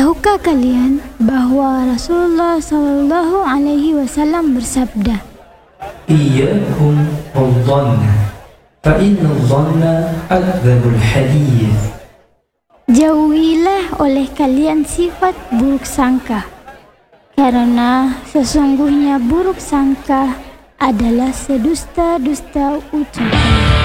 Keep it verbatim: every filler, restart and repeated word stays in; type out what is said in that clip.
Tahukah kalian bahwa Rasulullah Shallallahu Alaihi Wasallam bersabda, Iyyakum wadh-dhanna, fa inna dhanna akdzabul hadits. jauhilah oleh kalian sifat buruk sangka, karena sesungguhnya buruk sangka adalah sedusta-dusta ucapan.